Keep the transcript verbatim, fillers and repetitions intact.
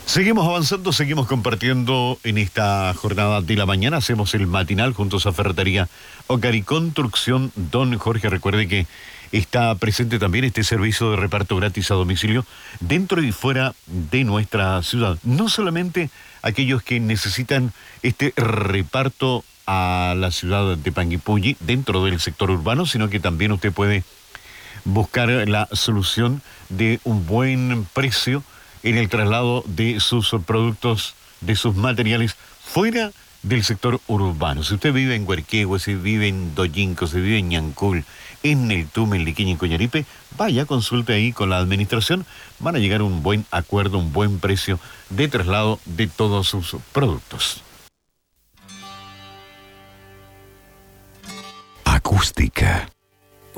Seguimos avanzando, seguimos compartiendo en esta jornada de la mañana. Hacemos el matinal juntos a Ferretería Ocari Construcción. Don Jorge, recuerde que está presente también este servicio de reparto gratis a domicilio dentro y fuera de nuestra ciudad. No solamente aquellos que necesitan este reparto a la ciudad de Panguipulli dentro del sector urbano, sino que también usted puede buscar la solución de un buen precio en el traslado de sus productos, de sus materiales, fuera del sector urbano. Si usted vive en Huarquehue, si vive en Doyinco, si vive en Ñancul, en Neltume, en Liquiña, en Coñaripe, vaya, consulte ahí con la administración. Van a llegar a un buen acuerdo, un buen precio de traslado de todos sus productos. Acústica.